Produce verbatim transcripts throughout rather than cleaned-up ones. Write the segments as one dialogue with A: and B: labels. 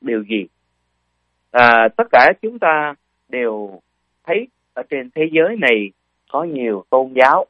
A: điều gì? À, tất cả chúng ta đều thấy ở trên thế giới này có nhiều tôn giáo,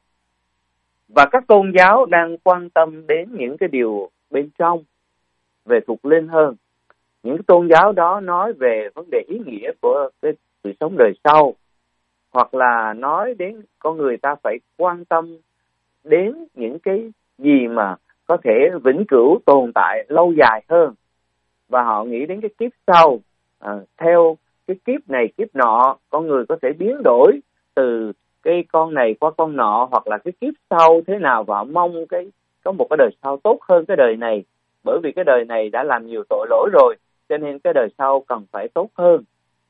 A: và các tôn giáo đang quan tâm đến những cái điều bên trong về thuộc linh hơn. Những cái tôn giáo đó nói về vấn đề ý nghĩa của cái sự sống đời sau, hoặc là nói đến con người ta phải quan tâm đến những cái gì mà có thể vĩnh cửu tồn tại lâu dài hơn, và họ nghĩ đến cái kiếp sau. À, theo cái kiếp này kiếp nọ, con người có thể biến đổi từ cái con này qua con nọ, hoặc là cái kiếp sau thế nào, và mong cái có một cái đời sau tốt hơn cái đời này, bởi vì cái đời này đã làm nhiều tội lỗi rồi, cho nên cái đời sau cần phải tốt hơn.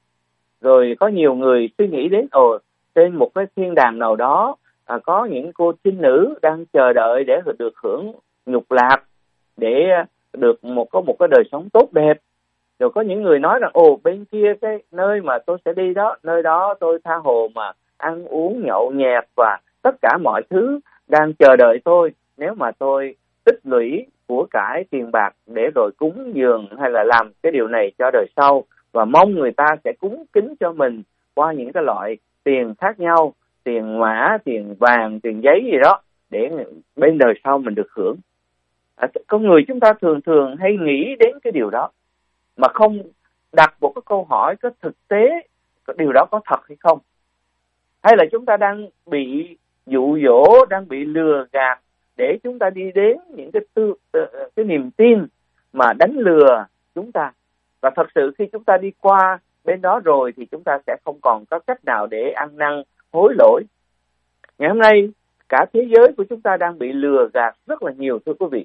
A: Rồi có nhiều người suy nghĩ đến ồ trên một cái thiên đàng nào đó à, có những cô trinh nữ đang chờ đợi để được hưởng nhục lạc, để được một có một cái đời sống tốt đẹp. Rồi có những người nói rằng ồ bên kia cái nơi mà tôi sẽ đi đó, nơi đó tôi tha hồ mà ăn uống nhậu nhẹt, và tất cả mọi thứ đang chờ đợi tôi nếu mà tôi tích lũy của cải tiền bạc để rồi cúng dường hay là làm cái điều này cho đời sau, và mong người ta sẽ cúng kính cho mình qua những cái loại tiền khác nhau, tiền mã, tiền vàng, tiền giấy gì đó, để bên đời sau mình được hưởng. À, con người chúng ta thường thường hay nghĩ đến cái điều đó mà không đặt một cái câu hỏi có thực tế điều đó có thật hay không, hay là chúng ta đang bị dụ dỗ, đang bị lừa gạt để chúng ta đi đến những cái tư cái niềm tin mà đánh lừa chúng ta. Và thật sự khi chúng ta đi qua bên đó rồi thì chúng ta sẽ không còn có cách nào để ăn năn hối lỗi. Ngày hôm nay cả thế giới của chúng ta đang bị lừa gạt rất là nhiều, thưa quý vị.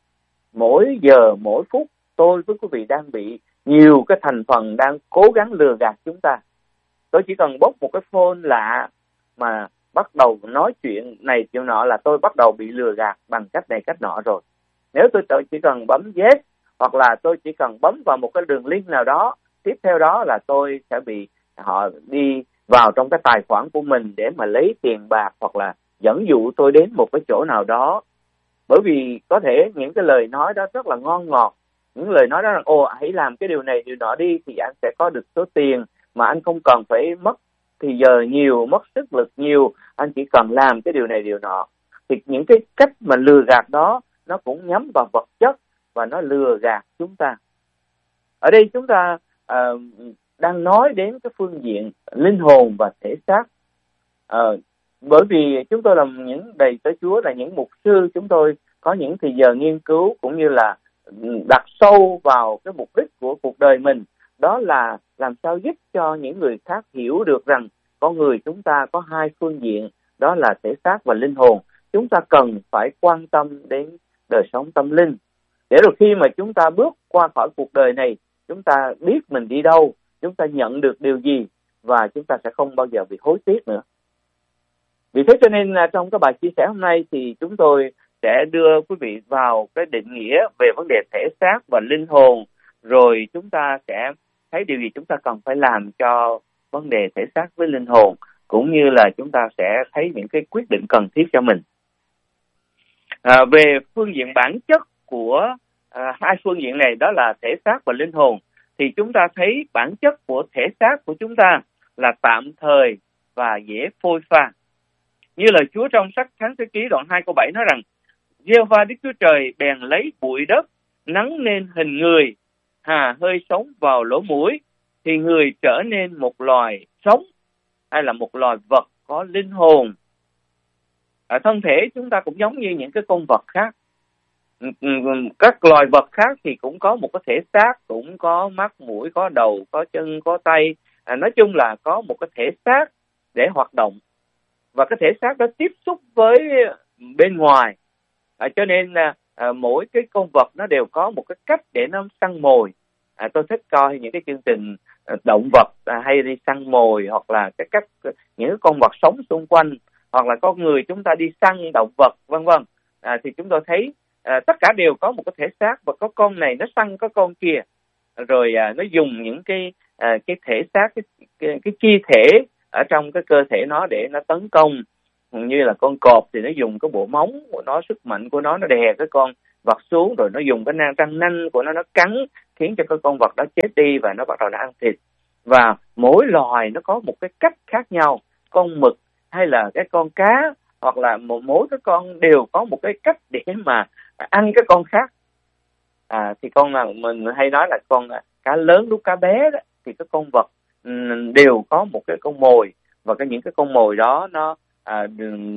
A: Mỗi giờ mỗi phút tôi với quý vị đang bị nhiều cái thành phần đang cố gắng lừa gạt chúng ta. Tôi chỉ cần bốc một cái phone lạ mà bắt đầu nói chuyện này chuyện nọ là tôi bắt đầu bị lừa gạt bằng cách này cách nọ rồi. Nếu tôi, tôi chỉ cần bấm yes, hoặc là tôi chỉ cần bấm vào một cái đường link nào đó, tiếp theo đó là tôi sẽ bị họ đi vào trong cái tài khoản của mình để mà lấy tiền bạc, hoặc là dẫn dụ tôi đến một cái chỗ nào đó. Bởi vì có thể những cái lời nói đó rất là ngon ngọt, những lời nói đó là ồ hãy làm cái điều này điều nọ đi thì anh sẽ có được số tiền mà anh không cần phải mất thì giờ nhiều, mất sức lực nhiều, anh chỉ cần làm cái điều này điều nọ. Thì những cái cách mà lừa gạt đó nó cũng nhắm vào vật chất và nó lừa gạt chúng ta. Ở đây chúng ta uh, đang nói đến cái phương diện linh hồn và thể xác. Uh, bởi vì chúng tôi là những đầy tớ Chúa, là những mục sư, chúng tôi có những thời giờ nghiên cứu cũng như là đặt sâu vào cái mục đích của cuộc đời mình, đó là làm sao giúp cho những người khác hiểu được rằng con người chúng ta có hai phương diện, đó là thể xác và linh hồn. Chúng ta cần phải quan tâm đến đời sống tâm linh, để rồi khi mà chúng ta bước qua khỏi cuộc đời này, chúng ta biết mình đi đâu, chúng ta nhận được điều gì, và chúng ta sẽ không bao giờ bị hối tiếc nữa. Vì thế cho nên là trong cái bài chia sẻ hôm nay thì chúng tôi sẽ đưa quý vị vào cái định nghĩa về vấn đề thể xác và linh hồn, rồi chúng ta sẽ thấy điều gì chúng ta cần phải làm cho vấn đề thể xác với linh hồn, cũng như là chúng ta sẽ thấy những cái quyết định cần thiết cho mình. À, về phương diện bản chất của à, hai phương diện này, đó là thể xác và linh hồn, thì chúng ta thấy bản chất của thể xác của chúng ta là tạm thời và dễ phôi pha. Như lời Chúa trong sách Kháng Thế Ký đoạn hai câu bảy nói rằng: Giê-hô-va Đức Chúa Trời bèn lấy bụi đất nắng nên hình người, hà hơi sống vào lỗ mũi, thì người trở nên một loài sống, hay là một loài vật có linh hồn. Ở thân thể chúng ta cũng giống như những cái con vật khác. Các loài vật khác thì cũng có một cái thể xác, cũng có mắt, mũi, có đầu, có chân, có tay. À, nói chung là có một cái thể xác để hoạt động. Và cái thể xác đó tiếp xúc với bên ngoài. À, cho nên là à, mỗi cái con vật nó đều có một cái cách để nó săn mồi. À, tôi thích coi những cái chương trình à, động vật à, hay đi săn mồi, hoặc là cái cách những cái con vật sống xung quanh, hoặc là con người chúng ta đi săn động vật, vân vân. À, thì chúng tôi thấy à, tất cả đều có một cái thể xác, và có con này nó săn có con kia, rồi à, nó dùng những cái à, cái thể xác, cái, cái cái chi thể ở trong cái cơ thể nó để nó tấn công. Như là con cọp thì nó dùng cái bộ móng của nó, sức mạnh của nó nó đè cái con vật xuống, rồi nó dùng cái nang răng nanh của nó nó cắn, khiến cho cái con vật đó chết đi và nó bắt đầu nó ăn thịt. Và mỗi loài nó có một cái cách khác nhau, con mực hay là cái con cá, hoặc là một mỗi cái con đều có một cái cách để mà ăn cái con khác. À, thì con là mình hay nói là con cá lớn đút cá bé đó, thì cái con vật đều có một cái con mồi, và cái những cái con mồi đó nó à,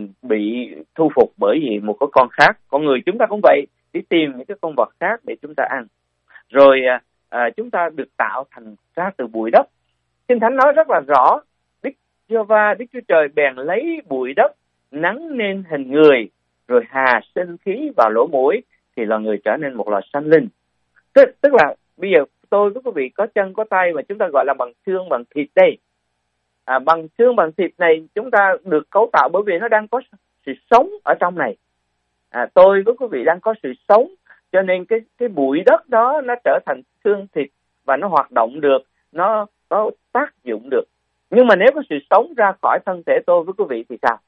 A: bị thu phục bởi vì một cái con khác. Con người chúng ta cũng vậy, đi tìm những cái con vật khác để chúng ta ăn. Rồi à, chúng ta được tạo thành ra từ bụi đất. Kinh Thánh nói rất là rõ, Đức Giê-hô-va, Đức Chúa Trời bèn lấy bụi đất nắn nên hình người, rồi hà sinh khí vào lỗ mũi, thì là người trở nên một loài sanh linh. Tức, tức là bây giờ tôi với quý vị có chân có tay mà chúng ta gọi là bằng xương bằng thịt đây. À, bằng xương bằng thịt này chúng ta được cấu tạo bởi vì nó đang có sự sống ở trong này. À, tôi với quý vị đang có sự sống, cho nên cái cái bụi đất đó nó trở thành xương thịt và nó hoạt động được, nó có tác dụng được. Nhưng mà nếu có sự sống ra khỏi thân thể tôi với quý vị thì sao?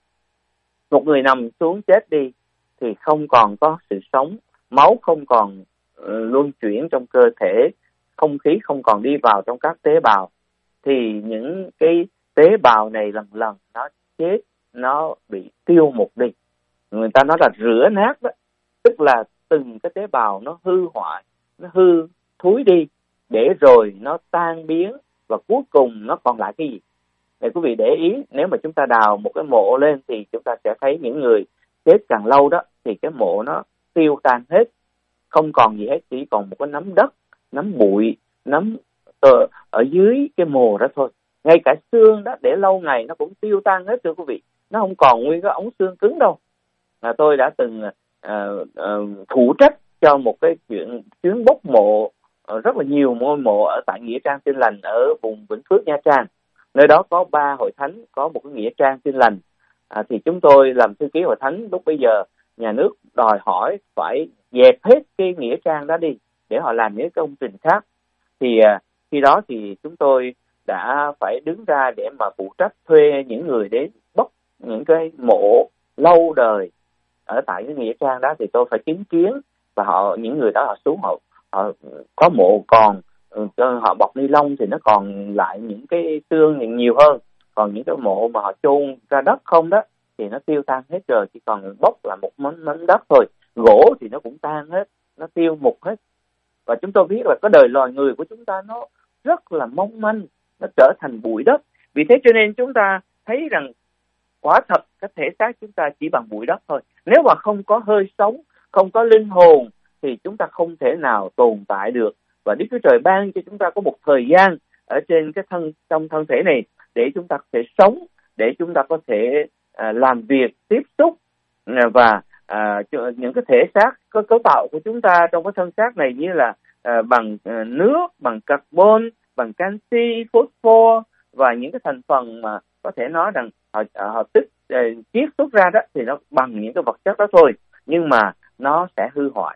A: Một người nằm xuống chết đi thì không còn có sự sống, máu không còn uh, luân chuyển trong cơ thể, không khí không còn đi vào trong các tế bào, thì những cái tế bào này lần lần nó chết, nó bị tiêu mục đi. Người ta nói là rửa nát đó, tức là từng cái tế bào nó hư hoại, nó hư thúi đi, để rồi nó tan biến, và cuối cùng nó còn lại cái gì? Để quý vị để ý, nếu mà chúng ta đào một cái mộ lên thì chúng ta sẽ thấy những người chết càng lâu đó thì cái mộ nó tiêu tan hết, không còn gì hết, chỉ còn một cái nắm đất, nắm bụi, nắm ở, ở dưới cái mồ đó thôi. Ngay cả xương đó để lâu ngày nó cũng tiêu tan hết thưa quý vị, nó không còn nguyên cái ống xương cứng đâu. À, tôi đã từng uh, uh, phụ trách cho một cái chuyện chuyến bốc mộ uh, rất là nhiều ngôi mộ ở tại Nghĩa Trang Tin Lành ở vùng Vĩnh Phước, Nha Trang. Nơi đó có ba hội thánh, có một cái Nghĩa Trang Tin Lành. À, thì chúng tôi làm thư ký hội thánh, lúc bây giờ nhà nước đòi hỏi phải dẹp hết cái Nghĩa Trang đó đi để họ làm những công trình khác. Thì uh, khi đó thì chúng tôi đã phải đứng ra để mà phụ trách thuê những người đến bốc những cái mộ lâu đời ở tại cái Nghĩa Trang đó. Thì tôi phải chứng kiến, và họ những người đó họ xuống, họ, họ có mộ còn họ bọc ni lông thì nó còn lại những cái xương nhiều hơn, còn những cái mộ mà họ chôn ra đất không đó thì nó tiêu tan hết rồi, chỉ còn bốc là một món mảnh đất thôi. Gỗ thì nó cũng tan hết, nó tiêu mục hết. Và chúng tôi biết là cái đời loài người của chúng ta nó rất là mong manh, nó trở thành bụi đất. Vì thế cho nên chúng ta thấy rằng quả thật cái thể xác chúng ta chỉ bằng bụi đất thôi. Nếu mà không có hơi sống, không có linh hồn thì chúng ta không thể nào tồn tại được. Và Đức Chúa Trời ban cho chúng ta có một thời gian ở trên cái thân trong thân thể này để chúng ta có thể sống, để chúng ta có thể à, làm việc, tiếp xúc, à, và à, những cái thể xác, có cấu tạo của chúng ta trong cái thân xác này như là à, bằng à, nước, bằng carbon, bằng canxi, phosphor và những cái thành phần mà có thể nói rằng họ, họ tích uh, chiết xuất ra đó thì nó bằng những cái vật chất đó thôi, nhưng mà nó sẽ hư hoại.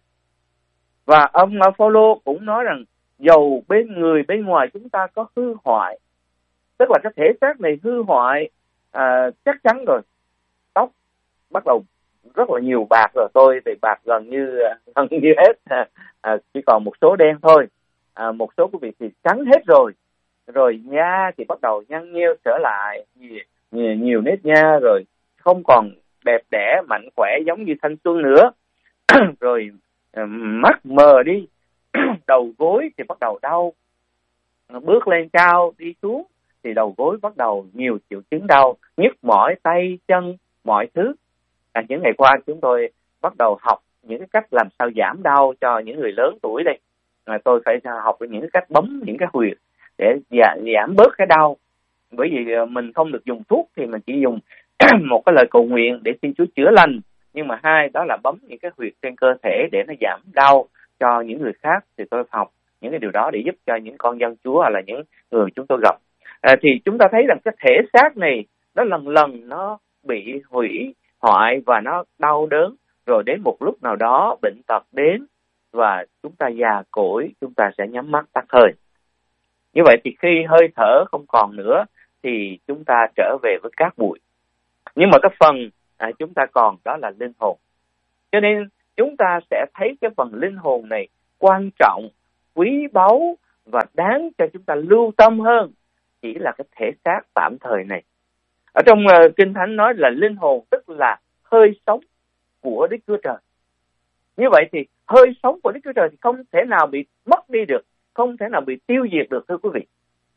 A: Và ông Phaolô cũng nói rằng dầu bên người bên ngoài chúng ta có hư hoại, tức là cái thể xác này hư hoại à, chắc chắn rồi. Tóc bắt đầu rất là nhiều bạc rồi, tôi thì bạc gần như gần như hết, à, chỉ còn một số đen thôi, à, một số quý vị thì trắng hết rồi. Rồi da thì bắt đầu nhăn nheo trở lại, nhiều, nhiều, nhiều nếp nha, rồi không còn đẹp đẽ mạnh khỏe giống như thanh xuân nữa. Rồi mắt mờ đi, đầu gối thì bắt đầu đau, bước lên cao đi xuống thì đầu gối bắt đầu nhiều triệu chứng đau, nhức mỏi tay chân mọi thứ. À, những ngày qua chúng tôi bắt đầu học những cái cách làm sao giảm đau cho những người lớn tuổi đây. À, tôi phải học những cái cách bấm những cái huyệt để giảm bớt cái đau. Bởi vì mình không được dùng thuốc thì mình chỉ dùng một cái lời cầu nguyện để xin Chúa chữa lành. Nhưng mà hai đó là bấm những cái huyệt trên cơ thể để nó giảm đau cho những người khác. Thì tôi học những cái điều đó để giúp cho những con dân Chúa hoặc là những người chúng tôi gặp. À, thì chúng ta thấy rằng cái thể xác này nó lần lần nó bị hủy hoại và nó đau đớn. Rồi đến một lúc nào đó bệnh tật đến và chúng ta già cỗi, chúng ta sẽ nhắm mắt tắt hơi. Như vậy thì khi hơi thở không còn nữa thì chúng ta trở về với cát bụi. Nhưng mà cái phần à, chúng ta còn đó là linh hồn. Cho nên chúng ta sẽ thấy cái phần linh hồn này quan trọng, quý báu và đáng cho chúng ta lưu tâm hơn chỉ là cái thể xác tạm thời này. Ở trong uh, Kinh Thánh nói là linh hồn tức là hơi sống của Đức Chúa Trời. Như vậy thì hơi sống của Đức Chúa Trời thì không thể nào bị mất đi được, không thể nào bị tiêu diệt được, thưa quý vị.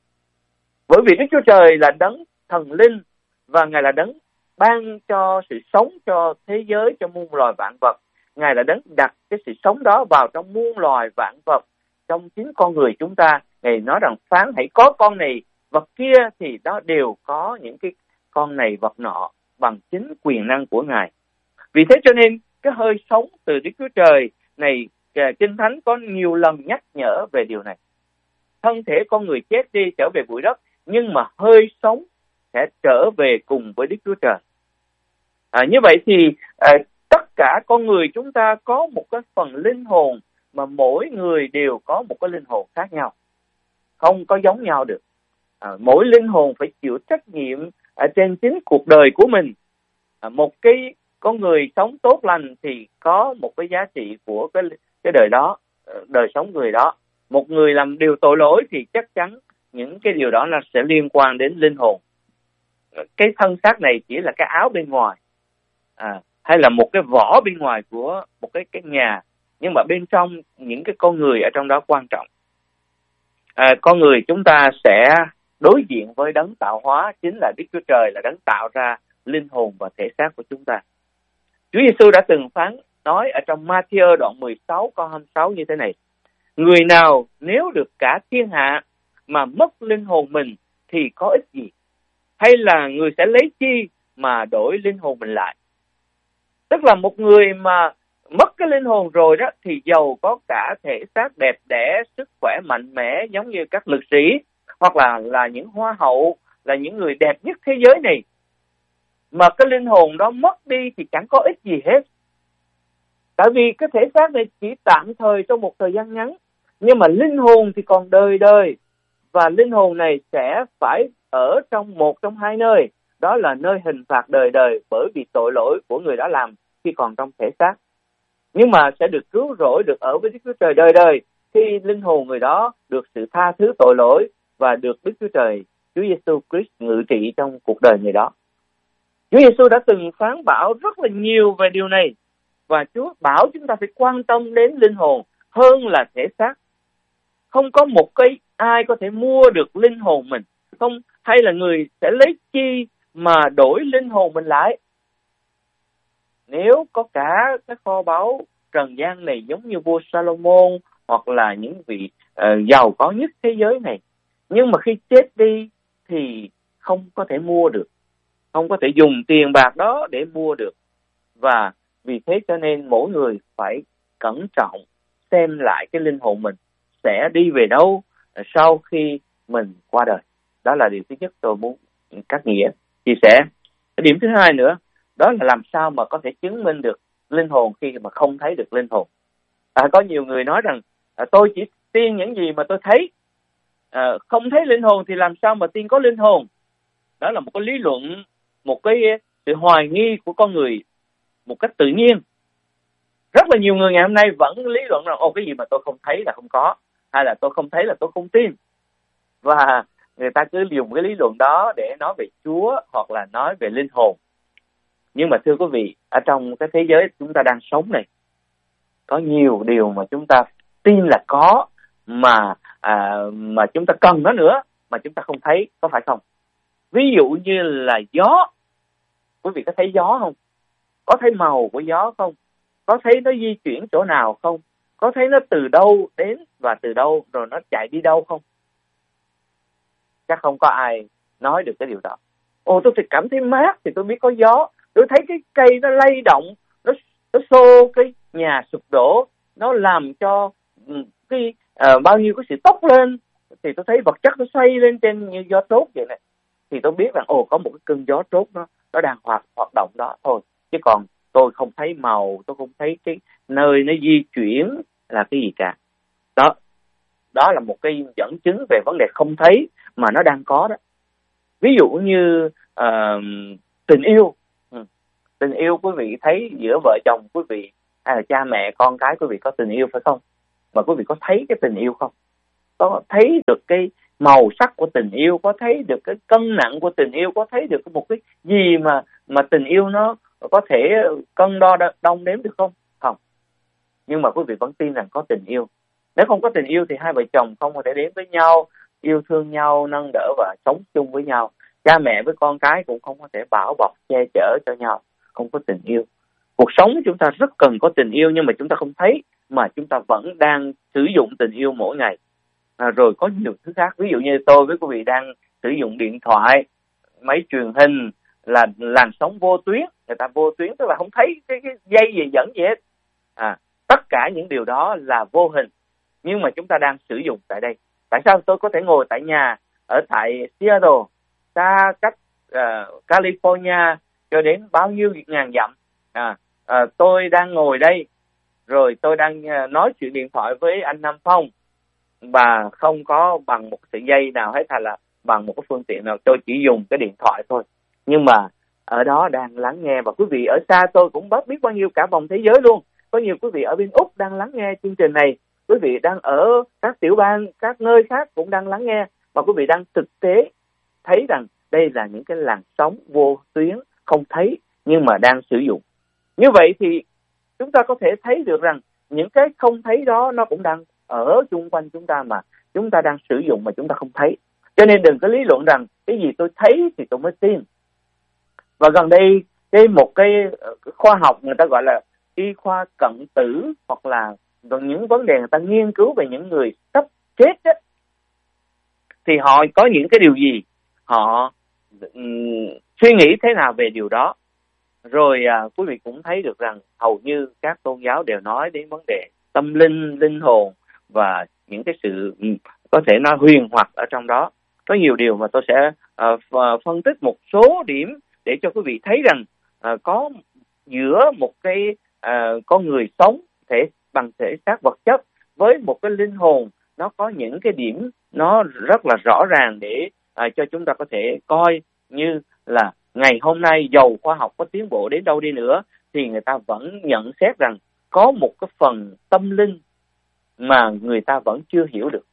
A: Bởi vì Đức Chúa Trời là đấng thần linh và Ngài là đấng ban cho sự sống cho thế giới, cho muôn loài vạn vật. Ngài là đấng đặt cái sự sống đó vào trong muôn loài vạn vật, trong chính con người chúng ta. Ngài nói rằng phán hãy có con này vật kia, thì đó đều có những cái con này vật nọ bằng chính quyền năng của Ngài. Vì thế cho nên cái hơi sống từ Đức Chúa Trời này, Kinh Thánh có nhiều lần nhắc nhở về điều này. Thân thể con người chết đi trở về bụi đất, nhưng mà hơi sống sẽ trở về cùng với Đức Chúa Trời. À, như vậy thì à, tất cả con người chúng ta có một cái phần linh hồn mà mỗi người đều có một cái linh hồn khác nhau, không có giống nhau được. À, mỗi linh hồn phải chịu trách nhiệm ở trên chính cuộc đời của mình. À, một cái con người sống tốt lành thì có một cái giá trị của cái cái đời đó, đời sống người đó. Một người làm điều tội lỗi thì chắc chắn những cái điều đó là sẽ liên quan đến linh hồn. Cái thân xác này chỉ là cái áo bên ngoài, à, hay là một cái vỏ bên ngoài của một cái cái nhà, nhưng mà bên trong những cái con người ở trong đó quan trọng. À, con người chúng ta sẽ đối diện với đấng tạo hóa, chính là Đức Chúa Trời, là đấng tạo ra linh hồn và thể xác của chúng ta. Chúa Giêsu đã từng phán nói ở trong Ma-thi-ơ đoạn mười sáu câu hai mươi sáu như thế này: người nào nếu được cả thiên hạ mà mất linh hồn mình thì có ích gì? Hay là người sẽ lấy chi mà đổi linh hồn mình lại? Tức là một người mà mất cái linh hồn rồi đó, thì giàu có cả thể xác đẹp đẽ, sức khỏe mạnh mẽ giống như các lực sĩ, hoặc là là những hoa hậu, là những người đẹp nhất thế giới này, mà cái linh hồn đó mất đi thì chẳng có ích gì hết. Tại vì cái thể xác này chỉ tạm thời trong một thời gian ngắn, nhưng mà linh hồn thì còn đời đời. Và linh hồn này sẽ phải ở trong một trong hai nơi, đó là nơi hình phạt đời đời bởi vì tội lỗi của người đã làm khi còn trong thể xác, nhưng mà sẽ được cứu rỗi, được ở với Đức Chúa Trời đời đời khi linh hồn người đó được sự tha thứ tội lỗi và được Đức Chúa Trời, Chúa Giêsu Christ ngự trị trong cuộc đời người đó. Chúa Giêsu đã từng phán bảo rất là nhiều về điều này, và Chúa bảo chúng ta phải quan tâm đến linh hồn hơn là thể xác. Không có một cái ai có thể mua được linh hồn mình, không, hay là người sẽ lấy chi mà đổi linh hồn mình lại. Nếu có cả cái kho báu trần gian này giống như vua Salomon hoặc là những vị uh, giàu có nhất thế giới này, nhưng mà khi chết đi thì không có thể mua được, không có thể dùng tiền bạc đó để mua được. Và vì thế cho nên mỗi người phải cẩn trọng xem lại cái linh hồn mình sẽ đi về đâu sau khi mình qua đời. Đó là điều thứ nhất tôi muốn các nghĩa chia sẻ. Cái điểm thứ hai nữa, đó là làm sao mà có thể chứng minh được linh hồn khi mà không thấy được linh hồn. À, có nhiều người nói rằng à, tôi chỉ tin những gì mà tôi thấy, à, không thấy linh hồn thì làm sao mà tin có linh hồn. Đó là một cái lý luận, một cái sự hoài nghi của con người một cách tự nhiên. Rất là nhiều người ngày hôm nay vẫn lý luận rằng ô cái gì mà tôi không thấy là không có, hay là tôi không thấy là tôi không tin. Và người ta cứ dùng cái lý luận đó để nói về Chúa hoặc là nói về linh hồn. Nhưng mà thưa quý vị, ở trong cái thế giới chúng ta đang sống này, có nhiều điều mà chúng ta tin là có, mà à, mà chúng ta cần nó nữa mà chúng ta không thấy, có phải không? Ví dụ như là gió. Quý vị có thấy gió không? Có thấy màu của gió không? Có thấy nó di chuyển chỗ nào không? Có thấy nó từ đâu đến và từ đâu rồi nó chạy đi đâu không? Chắc không có ai nói được cái điều đó. Ồ, tôi thì cảm thấy mát thì tôi biết có gió. Tôi thấy cái cây nó lay động, nó, nó xô cái nhà sụp đổ, nó làm cho cái uh, bao nhiêu cái sự tốc lên, thì tôi thấy vật chất nó xoay lên trên như gió trốt vậy này. Thì tôi biết rằng ồ, có một cái cơn gió trốt nó, nó đang hoạt hoạt động đó thôi. Chứ còn tôi không thấy màu, tôi không thấy cái nơi nó di chuyển là cái gì cả. Đó, đó là một cái dẫn chứng về vấn đề không thấy mà nó đang có đó. Ví dụ như uh, tình yêu. Ừ. Tình yêu quý vị thấy giữa vợ chồng quý vị hay là cha mẹ con cái quý vị có tình yêu phải không? Mà quý vị có thấy cái tình yêu không? Có thấy được cái màu sắc của tình yêu, có thấy được cái cân nặng của tình yêu, có thấy được một cái gì mà mà tình yêu nó có thể cân đo đong đếm được không? Không. Nhưng mà quý vị vẫn tin rằng có tình yêu. Nếu không có tình yêu thì hai vợ chồng không có thể đến với nhau, yêu thương nhau, nâng đỡ và sống chung với nhau. Cha mẹ với con cái cũng không có thể bảo bọc, che chở cho nhau, không có tình yêu. Cuộc sống chúng ta rất cần có tình yêu, nhưng mà chúng ta không thấy, mà chúng ta vẫn đang sử dụng tình yêu mỗi ngày. À, rồi có nhiều thứ khác, ví dụ như tôi với quý vị đang sử dụng điện thoại, máy truyền hình, là làn sóng vô tuyến. Người ta vô tuyến tức là không thấy cái, cái dây gì dẫn gì hết. À, tất cả những điều đó là vô hình, nhưng mà chúng ta đang sử dụng tại đây. Tại sao tôi có thể ngồi tại nhà ở tại Seattle, xa cách uh, California cho đến bao nhiêu ngàn dặm, à, uh, tôi đang ngồi đây, rồi tôi đang uh, nói chuyện điện thoại với anh Nam Phong, và không có bằng một sợi dây nào hết, hay là bằng một cái phương tiện nào, tôi chỉ dùng cái điện thoại thôi. Nhưng mà ở đó đang lắng nghe, và quý vị ở xa tôi cũng biết bao nhiêu cả vòng thế giới luôn. Có nhiều quý vị ở bên Úc đang lắng nghe chương trình này, quý vị đang ở các tiểu bang, các nơi khác cũng đang lắng nghe, và quý vị đang thực tế thấy rằng đây là những cái làn sóng vô tuyến không thấy nhưng mà đang sử dụng. Như vậy thì chúng ta có thể thấy được rằng những cái không thấy đó nó cũng đang ở chung quanh chúng ta, mà chúng ta đang sử dụng mà chúng ta không thấy. Cho nên đừng có lý luận rằng cái gì tôi thấy thì tôi mới tin. Và gần đây cái một cái khoa học người ta gọi là y khoa cận tử, hoặc là những vấn đề người ta nghiên cứu về những người sắp chết đó, thì họ có những cái điều gì, họ um, suy nghĩ thế nào về điều đó. Rồi à, quý vị cũng thấy được rằng hầu như các tôn giáo đều nói đến vấn đề tâm linh, linh hồn và những cái sự có thể nói huyền hoặc ở trong đó. Có nhiều điều mà tôi sẽ uh, phân tích một số điểm để cho quý vị thấy rằng uh, có giữa một cái uh, con người sống thể bằng thể xác vật chất với một cái linh hồn, nó có những cái điểm nó rất là rõ ràng để uh, cho chúng ta có thể coi như là ngày hôm nay dầu khoa học có tiến bộ đến đâu đi nữa thì người ta vẫn nhận xét rằng có một cái phần tâm linh mà người ta vẫn chưa hiểu được.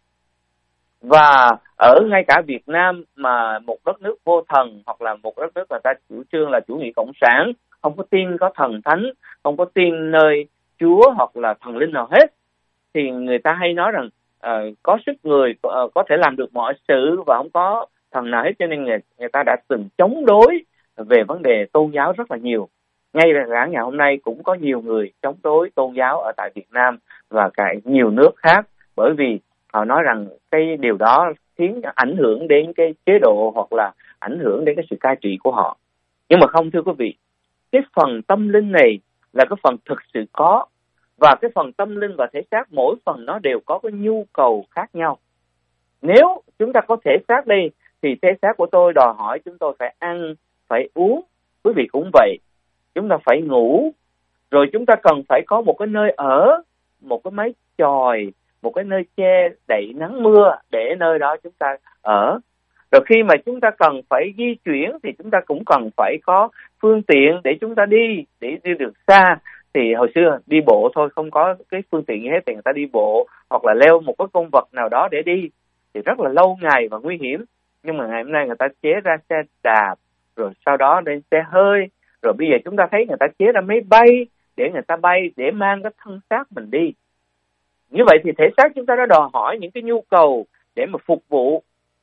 A: Và ở ngay cả Việt Nam, mà một đất nước vô thần, hoặc là một đất nước người ta chủ trương là chủ nghĩa cộng sản, không có tin có thần thánh, không có tin nơi Chúa hoặc là thần linh nào hết, thì người ta hay nói rằng uh, có sức người uh, có thể làm được mọi sự và không có thần nào hết. Cho nên người, người ta đã từng chống đối về vấn đề tôn giáo rất là nhiều. Ngay cả ngày hôm nay cũng có nhiều người chống đối tôn giáo ở tại Việt Nam và cả nhiều nước khác, bởi vì họ nói rằng cái điều đó khiến ảnh hưởng đến cái chế độ hoặc là ảnh hưởng đến cái sự cai trị của họ. Nhưng mà không, thưa quý vị, cái phần tâm linh này là cái phần thực sự có, và cái phần tâm linh và thể xác mỗi phần nó đều có cái nhu cầu khác nhau. Nếu chúng ta có thể xác đi thì thể xác của tôi đòi hỏi chúng tôi phải ăn, phải uống. Quý vị cũng vậy, chúng ta phải ngủ, rồi chúng ta cần phải có một cái nơi ở, một cái mái chòi, một cái nơi che đậy nắng mưa để nơi đó chúng ta ở. Rồi khi mà chúng ta cần phải di chuyển thì chúng ta cũng cần phải có phương tiện để chúng ta đi, để đi được xa. Thì hồi xưa đi bộ thôi, không có cái phương tiện gì hết, thì người ta đi bộ hoặc là leo một cái con vật nào đó để đi thì rất là lâu ngày và nguy hiểm. Nhưng mà ngày hôm nay người ta chế ra xe đạp, rồi sau đó lên xe hơi, rồi bây giờ chúng ta thấy người ta chế ra máy bay để người ta bay, để mang cái thân xác mình đi. Như vậy thì thể xác chúng ta đã đòi hỏi những cái nhu cầu để mà phục vụ.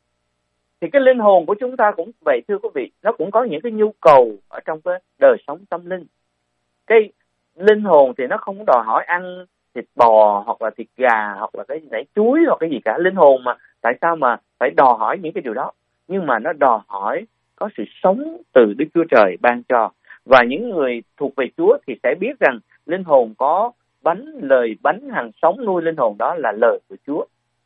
A: Thì cái linh hồn của chúng ta cũng vậy, thưa quý vị, nó cũng có những cái nhu cầu ở trong cái đời sống tâm linh. Cái linh hồn thì nó không đòi hỏi ăn thịt bò hoặc là thịt gà hoặc là cái nảy chuối hoặc cái gì cả. Linh hồn mà, tại sao mà phải đòi hỏi những cái điều đó? Nhưng mà nó đòi hỏi có sự sống từ Đức Chúa Trời ban cho. Và những người thuộc về Chúa thì sẽ biết rằng linh hồn có bánh, lời bánh hằng sống nuôi linh hồn, đó là lời của Chúa.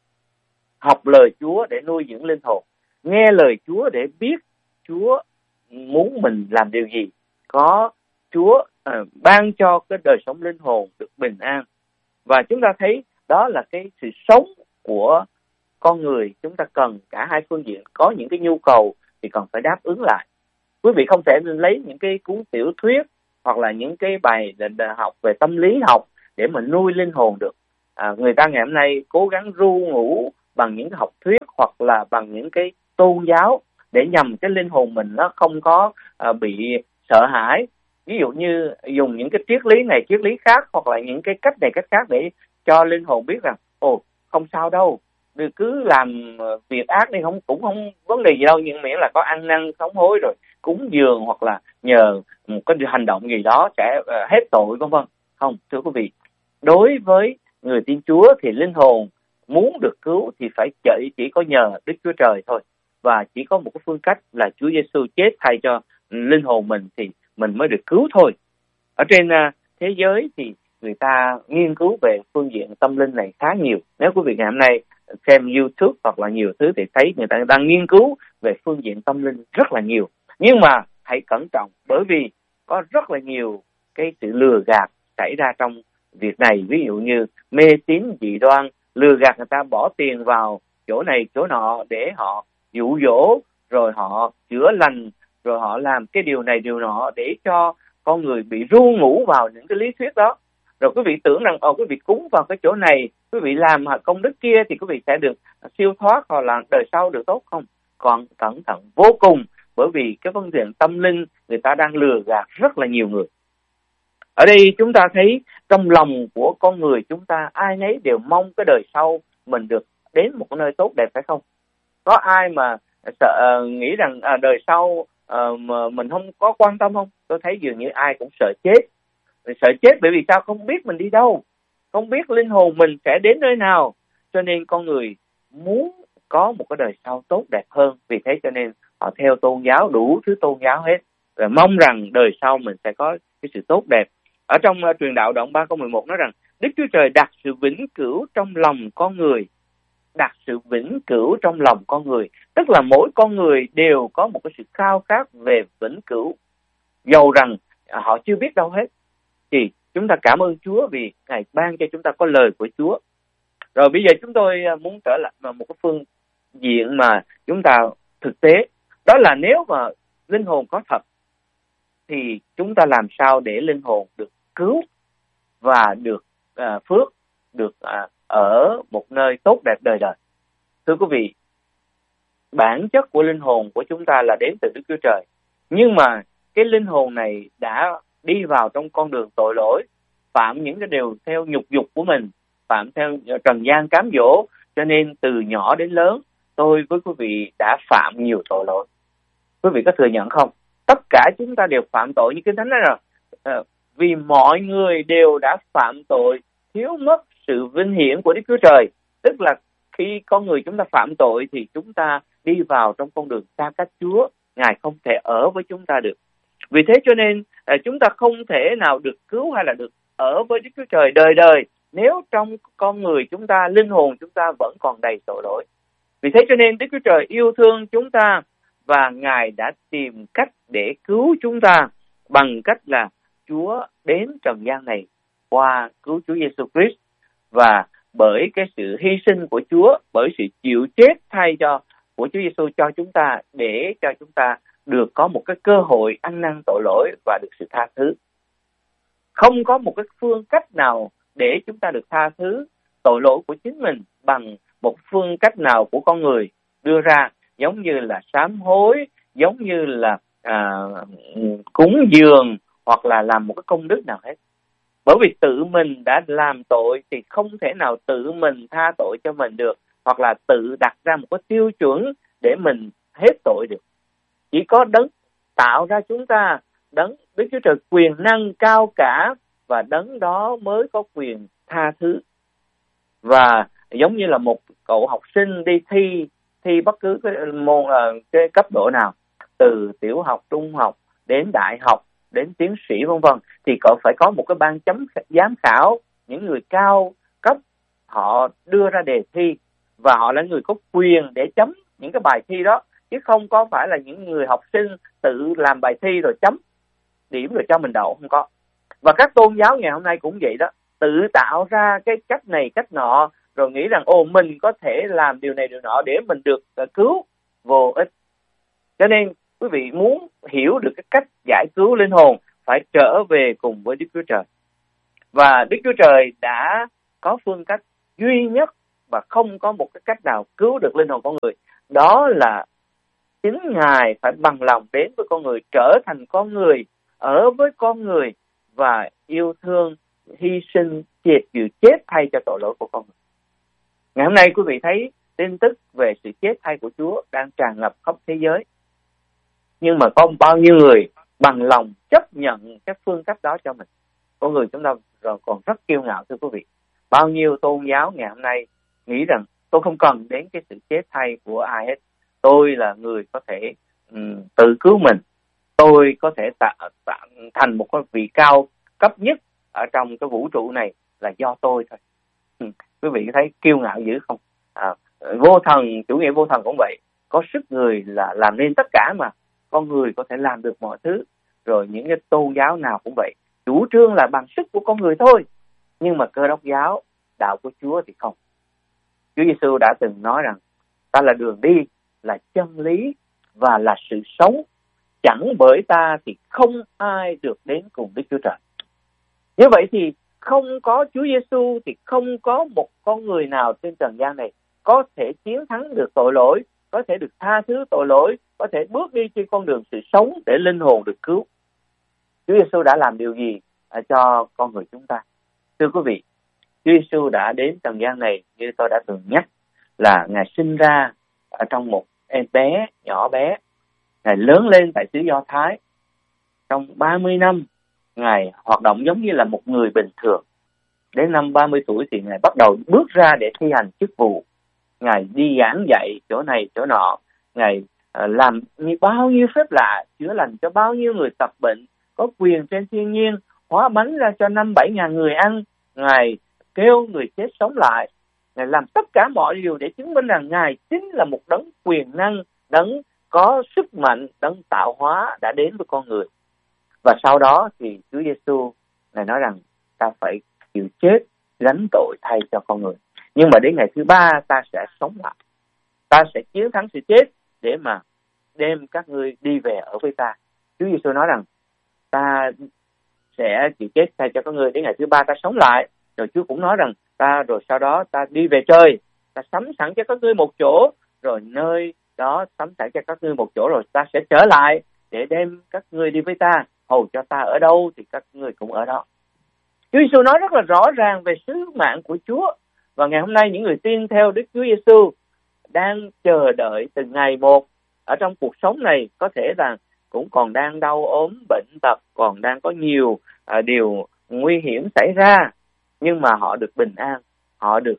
A: Học lời Chúa để nuôi dưỡng linh hồn, nghe lời Chúa để biết Chúa muốn mình làm điều gì, có Chúa uh, ban cho cái đời sống linh hồn được bình an. Và chúng ta thấy đó là cái sự sống của con người. Chúng ta cần cả hai phương diện, có những cái nhu cầu thì cần phải đáp ứng lại. Quý vị không thể lấy những cái cuốn tiểu thuyết hoặc là những cái bài học về tâm lý học để mà nuôi linh hồn được. À, người ta ngày hôm nay cố gắng ru ngủ bằng những cái học thuyết hoặc là bằng những cái tôn giáo để nhằm cái linh hồn mình nó không có à, bị sợ hãi. Ví dụ như dùng những cái triết lý này triết lý khác, hoặc là những cái cách này cách khác để cho linh hồn biết rằng ồ không sao đâu, cứ làm việc ác đi, không cũng không vấn đề gì đâu, nhưng miễn là có ăn năn sám hối rồi cúng dường hoặc là nhờ một cái hành động gì đó sẽ uh, hết tội vân vân. Không, thưa quý vị, đối với người tin Chúa thì linh hồn muốn được cứu thì phải chỉ, chỉ có nhờ Đức Chúa Trời thôi, và chỉ có một cái phương cách là Chúa Giêsu chết thay cho linh hồn mình thì mình mới được cứu thôi. Ở trên uh, thế giới thì người ta nghiên cứu về phương diện tâm linh này khá nhiều. Nếu quý vị ngày hôm nay xem YouTube hoặc là nhiều thứ thì thấy người ta đang nghiên cứu về phương diện tâm linh rất là nhiều. Nhưng mà hãy cẩn trọng, bởi vì có rất là nhiều cái sự lừa gạt xảy ra trong việc này. Ví dụ như mê tín dị đoan, lừa gạt người ta bỏ tiền vào chỗ này chỗ nọ để họ dụ dỗ, rồi họ chữa lành, rồi họ làm cái điều này điều nọ để cho con người bị ru ngủ vào những cái lý thuyết đó. Rồi quý vị tưởng rằng ồ quý vị cúng vào cái chỗ này, quý vị làm công đức kia thì quý vị sẽ được siêu thoát hoặc là đời sau được tốt. Không, còn cẩn thận vô cùng, bởi vì cái vấn đề tâm linh người ta đang lừa gạt rất là nhiều người. Ở đây chúng ta thấy trong lòng của con người chúng ta ai nấy đều mong cái đời sau mình được đến một cái nơi tốt đẹp, phải không? Có ai mà sợ uh, nghĩ rằng uh, đời sau uh, mà mình không có quan tâm không? Tôi thấy dường như ai cũng sợ chết. Sợ chết bởi vì sao? Không biết mình đi đâu, không biết linh hồn mình sẽ đến nơi nào, cho nên con người muốn có một cái đời sau tốt đẹp hơn. Vì thế cho nên họ theo tôn giáo, đủ thứ tôn giáo hết, và mong rằng đời sau mình sẽ có cái sự tốt đẹp. Ở trong uh, truyền đạo đoạn ba câu mười một nói rằng Đức Chúa Trời đặt sự vĩnh cửu trong lòng con người. Đặt sự vĩnh cửu trong lòng con người, tức là mỗi con người đều có một cái sự khao khát về vĩnh cửu, dầu rằng họ chưa biết đâu hết. Thì chúng ta cảm ơn Chúa vì Ngài ban cho chúng ta có lời của Chúa. Rồi bây giờ chúng tôi muốn trở lại vào một cái phương diện mà chúng ta thực tế, đó là nếu mà linh hồn có thật thì chúng ta làm sao để linh hồn được cứu và được uh, phước, được uh, ở một nơi tốt đẹp đời đời. Thưa quý vị, bản chất của linh hồn của chúng ta là đến từ Đức Chúa Trời, nhưng mà cái linh hồn này đã đi vào trong con đường tội lỗi, phạm những cái điều theo nhục dục của mình, phạm theo trần gian cám dỗ, cho nên từ nhỏ đến lớn tôi với quý vị đã phạm nhiều tội lỗi. Quý vị có thừa nhận không? Tất cả chúng ta đều phạm tội, như Kinh Thánh nói rồi, à, vì mọi người đều đã phạm tội, thiếu mất sự vinh hiển của Đức Chúa Trời. Tức là khi con người chúng ta phạm tội thì chúng ta đi vào trong con đường xa cách Chúa, Ngài không thể ở với chúng ta được. Vì thế cho nên chúng ta không thể nào được cứu hay là được ở với Đức Chúa Trời đời đời nếu trong con người chúng ta, linh hồn chúng ta vẫn còn đầy tội lỗi. Vì thế cho nên Đức Chúa Trời yêu thương chúng ta và Ngài đã tìm cách để cứu chúng ta bằng cách là Chúa đến trần gian này qua cứu Chúa Giêsu Christ. Và bởi cái sự hy sinh của Chúa, bởi sự chịu chết thay cho của Chúa Giêsu cho chúng ta, để cho chúng ta được có một cái cơ hội ăn năn tội lỗi và được sự tha thứ. Không có một cái phương cách nào để chúng ta được tha thứ tội lỗi của chính mình bằng một phương cách nào của con người đưa ra, giống như là sám hối, giống như là à, cúng dường hoặc là làm một cái công đức nào hết. Bởi vì tự mình đã làm tội thì không thể nào tự mình tha tội cho mình được, hoặc là tự đặt ra một cái tiêu chuẩn để mình hết tội được. Chỉ có Đấng tạo ra chúng ta, Đấng Đức Chúa Trời quyền năng cao cả, và Đấng đó mới có quyền tha thứ. Và giống như là một cậu học sinh đi thi thi bất cứ cái môn uh, cái cấp độ nào, từ tiểu học, trung học đến đại học, đến tiến sĩ vân vân, thì cậu phải có một cái ban chấm giám khảo, những người cao cấp, họ đưa ra đề thi và họ là người có quyền để chấm những cái bài thi đó, chứ không có phải là những người học sinh tự làm bài thi rồi chấm điểm rồi cho mình đậu, không có. Và các tôn giáo ngày hôm nay cũng vậy đó, tự tạo ra cái cách này cách nọ, rồi nghĩ rằng ồ mình có thể làm điều này điều nọ để mình được uh, cứu, vô ích. Cho nên quý vị muốn hiểu được cái cách giải cứu linh hồn phải trở về cùng với Đức Chúa Trời. Và Đức Chúa Trời đã có phương cách duy nhất và không có một cái cách nào cứu được linh hồn con người. Đó là chính Ngài phải bằng lòng đến với con người, trở thành con người, ở với con người và yêu thương, hy sinh, chịu chịu chết thay cho tội lỗi của con người. Ngày hôm nay quý vị thấy tin tức về sự chết thay của Chúa đang tràn ngập khắp thế giới. Nhưng mà có bao nhiêu người bằng lòng chấp nhận cái phương cách đó cho mình? Con người chúng ta còn rất kiêu ngạo thưa quý vị. Bao nhiêu tôn giáo ngày hôm nay nghĩ rằng tôi không cần đến cái sự chết thay của ai hết. Tôi là người có thể um, tự cứu mình. Tôi có thể tạo, tạo thành một cái vị cao cấp nhất ở trong cái vũ trụ này là do tôi thôi. Ừ, quý vị thấy kiêu ngạo dữ không? À, vô thần, chủ nghĩa vô thần cũng vậy. Có sức người là làm nên tất cả mà. Con người có thể làm được mọi thứ. Rồi những cái tôn giáo nào cũng vậy. Chủ trương là bằng sức của con người thôi. Nhưng mà Cơ Đốc giáo, đạo của Chúa thì không. Chúa Giêsu đã từng nói rằng ta là đường đi, là chân lý và là sự sống. Chẳng bởi ta thì không ai được đến cùng Đức Chúa Trời. Như vậy thì không có Chúa Giêsu thì không có một con người nào trên trần gian này có thể chiến thắng được tội lỗi, có thể được tha thứ tội lỗi, có thể bước đi trên con đường sự sống để linh hồn được cứu. Chúa Giêsu đã làm điều gì cho con người chúng ta? Thưa quý vị, Chúa Giêsu đã đến trần gian này như tôi đã từng nhắc là Ngài sinh ra ở trong một em bé, nhỏ bé. Ngài lớn lên tại xứ Do Thái. Trong ba mươi năm, Ngài hoạt động giống như là một người bình thường. Đến năm ba mươi tuổi thì Ngài bắt đầu bước ra để thi hành chức vụ. Ngài đi giảng dạy chỗ này, chỗ nọ. Ngài uh, làm như bao nhiêu phép lạ, chữa lành cho bao nhiêu người tập bệnh, có quyền trên thiên nhiên, hóa bánh ra cho năm bảy ngàn người ăn. Ngài kêu người chết sống lại. Ngài làm tất cả mọi điều để chứng minh rằng Ngài chính là một đấng quyền năng, đấng có sức mạnh, đấng tạo hóa đã đến với con người. Và sau đó thì Chúa Giêsu Ngài nói rằng ta phải chịu chết, gánh tội thay cho con người. Nhưng mà đến ngày thứ ba ta sẽ sống lại. Ta sẽ chiến thắng sự chết để mà đem các ngươi đi về ở với ta. Chúa Giêsu nói rằng ta sẽ chịu chết thay cho các ngươi, đến ngày thứ ba ta sống lại. Rồi Chúa cũng nói rằng ta rồi sau đó ta đi về trời, ta sắm sẵn cho các ngươi một chỗ, rồi nơi đó sắm sẵn cho các ngươi một chỗ, rồi ta sẽ trở lại để đem các ngươi đi với ta, hầu cho ta ở đâu thì các ngươi cũng ở đó. Chúa Giêsu nói rất là rõ ràng về sứ mạng của Chúa. Và ngày hôm nay những người tin theo Đức Chúa Giêsu đang chờ đợi từng ngày một ở trong cuộc sống này, có thể là cũng còn đang đau ốm, bệnh tật, còn đang có nhiều à, điều nguy hiểm xảy ra, nhưng mà họ được bình an, họ được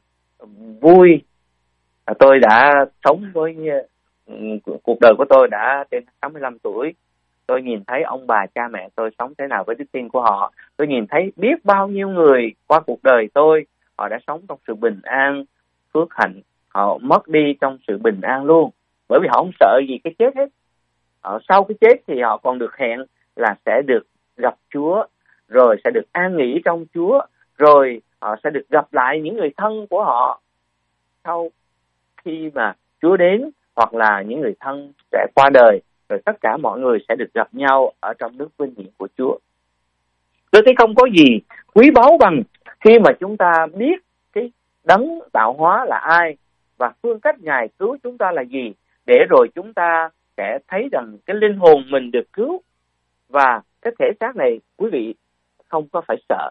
A: vui. À, tôi đã sống với uh, cuộc đời của tôi đã trên sáu mươi lăm tuổi. Tôi nhìn thấy ông bà cha mẹ tôi sống thế nào với đức tin của họ. Tôi nhìn thấy biết bao nhiêu người qua cuộc đời tôi, họ đã sống trong sự bình an, phước hạnh. Họ mất đi trong sự bình an luôn. Bởi vì họ không sợ gì cái chết hết. Họ, sau cái chết thì họ còn được hẹn là sẽ được gặp Chúa, rồi sẽ được an nghỉ trong Chúa, rồi họ sẽ được gặp lại những người thân của họ sau khi mà Chúa đến, hoặc là những người thân sẽ qua đời, rồi tất cả mọi người sẽ được gặp nhau ở trong nước vinh hiển của Chúa. Tôi thấy không có gì quý báu bằng khi mà chúng ta biết cái đấng tạo hóa là ai và phương cách Ngài cứu chúng ta là gì, để rồi chúng ta sẽ thấy rằng cái linh hồn mình được cứu và cái thể xác này quý vị không có phải sợ.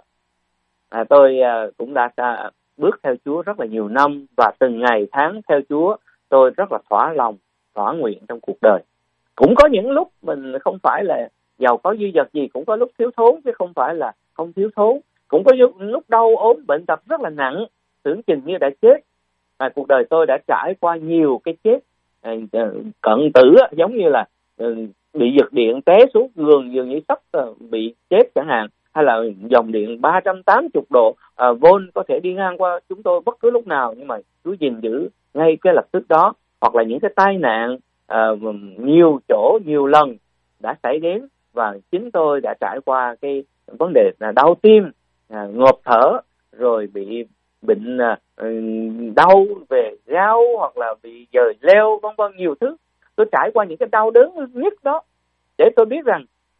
A: À, tôi à, cũng đã à, bước theo Chúa rất là nhiều năm, và từng ngày tháng theo Chúa tôi rất là thỏa lòng, thỏa nguyện trong cuộc đời. Cũng có những lúc mình không phải là giàu có dư dật gì, cũng có lúc thiếu thốn chứ không phải là không thiếu thốn. Cũng có lúc đau ốm bệnh tật rất là nặng, tưởng chừng như đã chết. À, cuộc đời tôi đã trải qua nhiều cái chết à, cận tử, giống như là à, bị giật điện té xuống giường, dường như sắp à, bị chết chẳng hạn, hay là dòng điện ba trăm tám mươi độ à, vôn có thể đi ngang qua chúng tôi bất cứ lúc nào, nhưng mà Chúa gìn giữ ngay cái lập tức đó. Hoặc là những cái tai nạn à, nhiều chỗ nhiều lần đã xảy đến, và chính tôi đã trải qua cái vấn đề là đau tim, à, ngộp thở, rồi bị bệnh à, đau về gao, hoặc là bị dời leo, vân vân nhiều thứ. Tôi trải qua những cái đau đớn nhất đó để tôi biết rằng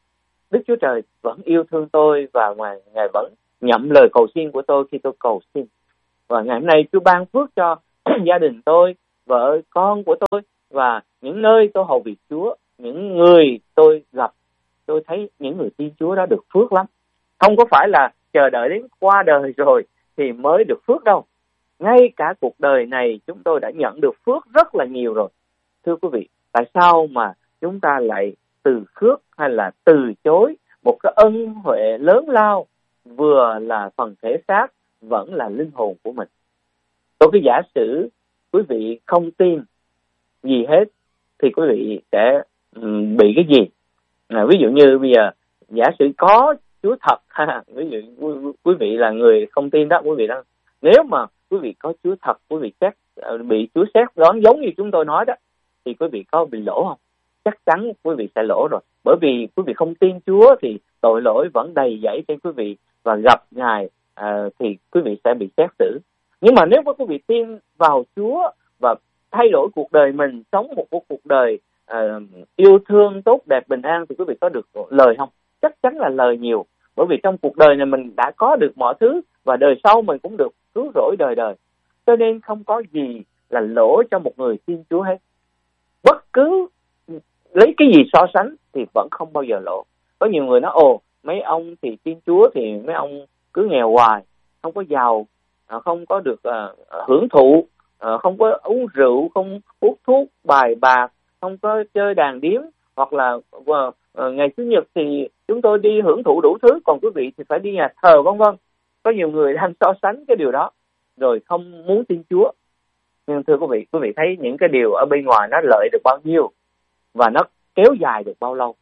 A: Đức Chúa Trời vẫn yêu thương tôi và Ngài, Ngài vẫn nhậm lời cầu xin của tôi khi tôi cầu xin. Và ngày hôm nay Chúa ban phước cho gia đình tôi, vợ con của tôi và những nơi tôi hầu việc Chúa, những người tôi gặp, tôi thấy những người tin Chúa đó được phước lắm. Không có phải là chờ đợi đến qua đời rồi thì mới được phước đâu. Ngay cả cuộc đời này chúng tôi đã nhận được phước rất là nhiều rồi. Thưa quý vị, tại sao mà chúng ta lại từ khước hay là từ chối một cái ân huệ lớn lao, vừa là phần thể xác vẫn là linh hồn của mình? Tôi cứ giả sử quý vị không tin gì hết thì quý vị sẽ um, bị cái gì? À, ví dụ như bây giờ giả sử có Chúa thật, ví dụ quý, quý vị là người không tin đó, quý vị đó, nếu mà quý vị có Chúa thật, quý vị xét bị Chúa xét đoán giống như chúng tôi nói đó, thì quý vị có bị lỗ không? Chắc chắn quý vị sẽ lỗ rồi, bởi vì quý vị không tin Chúa thì tội lỗi vẫn đầy dẫy trên quý vị, và gặp Ngài à, thì quý vị sẽ bị xét xử. Nhưng mà nếu mà quý vị tin vào Chúa và thay đổi cuộc đời mình, sống một cuộc đời uh, yêu thương, tốt đẹp, bình an, thì quý vị có được lời không? Chắc chắn là lời nhiều, bởi vì trong cuộc đời này mình đã có được mọi thứ, và đời sau mình cũng được cứu rỗi đời đời. Cho nên không có gì là lỗ cho một người tin Chúa hết. Bất cứ lấy cái gì so sánh thì vẫn không bao giờ lỗ. Có nhiều người nói, ồ, mấy ông thì tin Chúa thì mấy ông cứ nghèo hoài, không có giàu, không có được uh, hưởng thụ, uh, không có uống rượu, không hút thuốc, bài bạc, không có chơi đàn điếm, hoặc là uh, uh, ngày Chủ nhật thì chúng tôi đi hưởng thụ đủ thứ, còn quý vị thì phải đi nhà thờ, vân vân. Có nhiều người đang so sánh cái điều đó rồi không muốn tin Chúa. Nhưng thưa quý vị, quý vị thấy những cái điều ở bên ngoài nó lợi được bao nhiêu và nó kéo dài được bao lâu?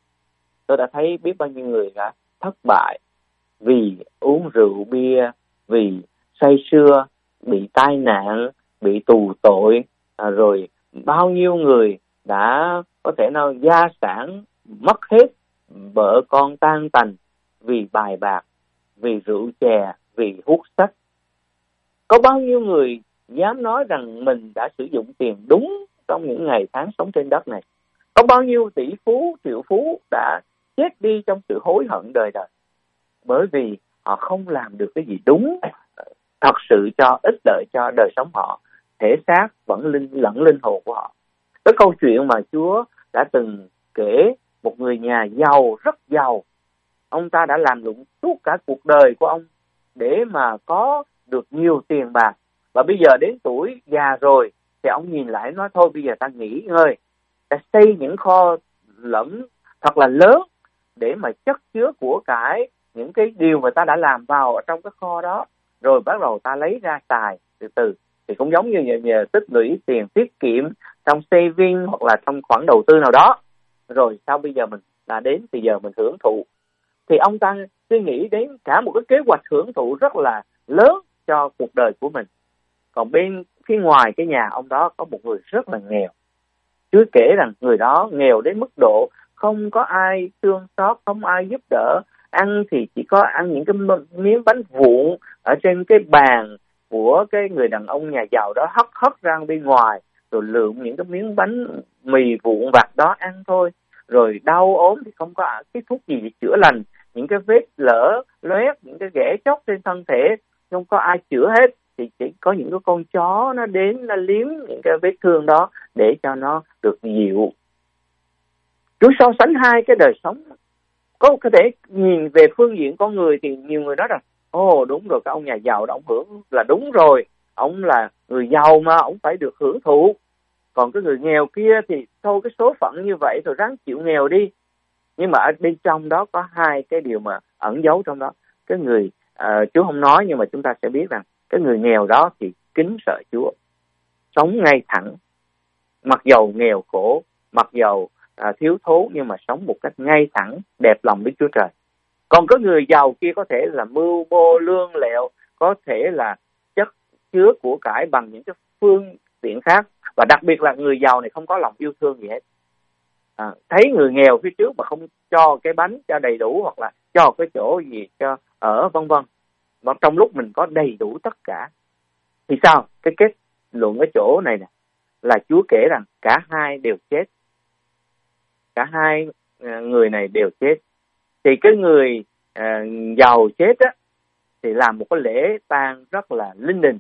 A: Tôi đã thấy biết bao nhiêu người đã thất bại vì uống rượu bia, vì say sưa, bị tai nạn, bị tù tội, à, rồi bao nhiêu người đã có thể nào gia sản mất hết, vợ con tan tành vì bài bạc, vì rượu chè, vì hút sách. Có bao nhiêu người dám nói rằng mình đã sử dụng tiền đúng trong những ngày tháng sống trên đất này? Có bao nhiêu tỷ phú, triệu phú đã chết đi trong sự hối hận đời đời, bởi vì họ không làm được cái gì đúng thật sự cho ích lợi cho đời sống họ, thể xác vẫn linh lẫn linh hồn của họ. Cái câu chuyện mà Chúa đã từng kể, một người nhà giàu, rất giàu, ông ta đã làm lụng suốt cả cuộc đời của ông để mà có được nhiều tiền bạc, và bây giờ đến tuổi già rồi thì ông nhìn lại nói thôi bây giờ ta nghỉ ngơi, ta xây những kho lẫm thật là lớn để mà chất chứa của cải, những cái điều mà ta đã làm vào ở trong cái kho đó, rồi bắt đầu ta lấy ra xài từ từ. Thì cũng giống như nhờ, nhờ tích lũy tiền tiết kiệm trong saving hoặc là trong khoản đầu tư nào đó, rồi sau bây giờ mình đã đến thì giờ mình hưởng thụ. Thì ông ta suy nghĩ đến cả một cái kế hoạch hưởng thụ rất là lớn cho cuộc đời của mình. Còn bên phía ngoài cái nhà ông đó có một người rất là nghèo. Chúa kể rằng người đó nghèo đến mức độ không có ai thương xót, không ai giúp đỡ. Ăn thì chỉ có ăn những cái miếng bánh vụn ở trên cái bàn của cái người đàn ông nhà giàu đó, hất hất ra bên ngoài, rồi lượm những cái miếng bánh mì vụn vặt đó ăn thôi. Rồi đau ốm thì không có cái thuốc gì để chữa lành. Những cái vết lở, loét, những cái ghẻ chóc trên thân thể không có ai chữa hết. Thì chỉ có những cái con chó nó đến, nó liếm những cái vết thương đó để cho nó được dịu. Chúa so sánh hai cái đời sống. Có thể nhìn về phương diện con người thì nhiều người nói rằng ồ oh, đúng rồi, cái ông nhà giàu đó ông hưởng là đúng rồi, ông là người giàu mà ông phải được hưởng thụ. Còn cái người nghèo kia thì thôi cái số phận như vậy rồi ráng chịu nghèo đi. Nhưng mà ở bên trong đó có hai cái điều mà ẩn giấu trong đó. Cái người uh, Chúa không nói nhưng mà chúng ta sẽ biết rằng cái người nghèo đó thì kính sợ Chúa, sống ngay thẳng, mặc dầu nghèo khổ, mặc dầu à, thiếu thốn, nhưng mà sống một cách ngay thẳng, đẹp lòng với Chúa Trời. Còn có người giàu kia có thể là mưu mô lương lẹo, có thể là chất chứa của cải bằng những cái phương tiện khác, và đặc biệt là người giàu này không có lòng yêu thương gì hết. À, thấy người nghèo phía trước mà không cho cái bánh cho đầy đủ, hoặc là cho cái chỗ gì cho ở vân vân, mà trong lúc mình có đầy đủ tất cả thì sao? Cái kết luận ở chỗ này nè là Chúa kể rằng cả hai đều chết, cả hai người này đều chết. thì cái người à, giàu chết á thì làm một cái lễ tang rất là linh đình,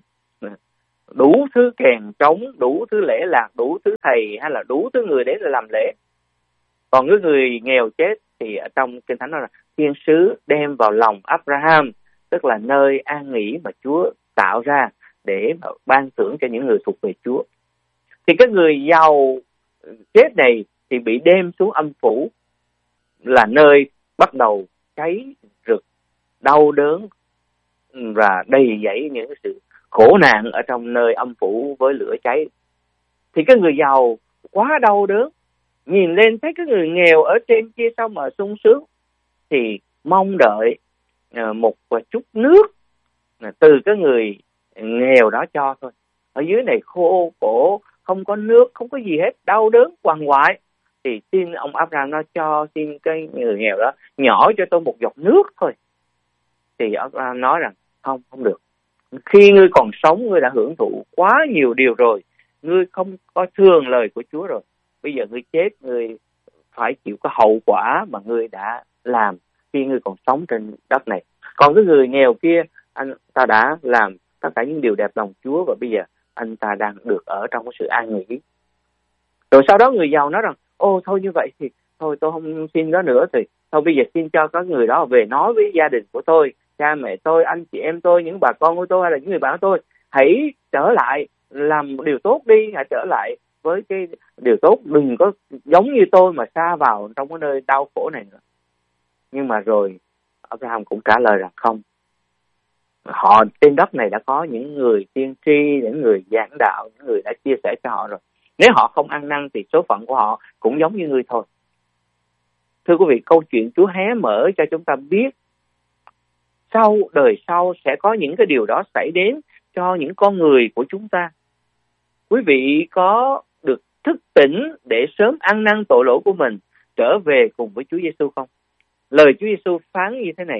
A: đủ thứ kèn trống, đủ thứ lễ lạc, đủ thứ thầy hay là đủ thứ người đến để làm lễ. Còn cái người nghèo chết thì ở trong Kinh Thánh nói là thiên sứ đem vào lòng Abraham, tức là nơi an nghỉ mà Chúa tạo ra để mà ban thưởng cho những người thuộc về Chúa. Thì cái người giàu chết này thì bị đem xuống âm phủ, là nơi bắt đầu cháy rực, đau đớn và đầy dẫy những sự khổ nạn ở trong nơi âm phủ với lửa cháy. Thì cái người giàu quá đau đớn, nhìn lên thấy cái người nghèo ở trên kia sao mà sung sướng, thì mong đợi một chút nước từ cái người nghèo đó cho thôi. Ở dưới này khô cổ, không có nước, không có gì hết, đau đớn quằn quại, thì xin ông Abraham nó cho xin cái người nghèo đó nhỏ cho tôi một giọt nước thôi. Thì Abraham nói rằng không, không được. Khi ngươi còn sống, ngươi đã hưởng thụ quá nhiều điều rồi, ngươi không có thương lời của Chúa rồi. Bây giờ ngươi chết, ngươi phải chịu cái hậu quả mà ngươi đã làm khi ngươi còn sống trên đất này. Còn cái người nghèo kia, anh ta đã làm tất cả những điều đẹp lòng Chúa, và bây giờ anh ta đang được ở trong cái sự an nghỉ. Rồi sau đó người giàu nói rằng, ô thôi như vậy thì thôi tôi không xin đó nữa, thì thôi bây giờ xin cho các người đó về nói với gia đình của tôi, cha mẹ tôi, anh chị em tôi, những bà con của tôi hay là những người bạn của tôi, hãy trở lại làm điều tốt đi, hãy trở lại với cái điều tốt, đừng có giống như tôi mà sa vào trong cái nơi đau khổ này nữa. Nhưng mà rồi Abraham cũng trả lời rằng không, họ trên đất này đã có những người tiên tri, những người giảng đạo, những người đã chia sẻ cho họ rồi. Nếu họ không ăn năn thì số phận của họ cũng giống như ngươi thôi. Thưa quý vị, câu chuyện Chúa hé mở cho chúng ta biết sau đời sau sẽ có những cái điều đó xảy đến cho những con người của chúng ta. Quý vị có được thức tỉnh để sớm ăn năn tội lỗi của mình, trở về cùng với Chúa Giêsu không? Lời Chúa Giêsu phán như thế này: